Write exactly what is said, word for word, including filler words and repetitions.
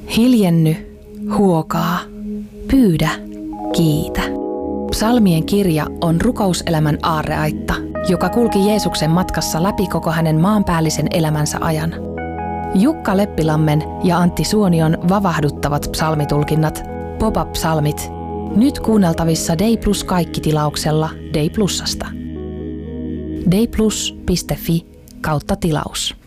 Hiljenny, huokaa, pyydä, kiitä. Psalmien kirja on rukouselämän aarreaitta, joka kulki Jeesuksen matkassa läpi koko hänen maanpäällisen elämänsä ajan. Jukka Leppilammen ja Antti Suonion vavahduttavat psalmitulkinnat, Pop-up-psalmit, nyt kuunneltavissa Day Plus kaikki-tilauksella Day Plusasta. dayplus piste fi kautta tilaus.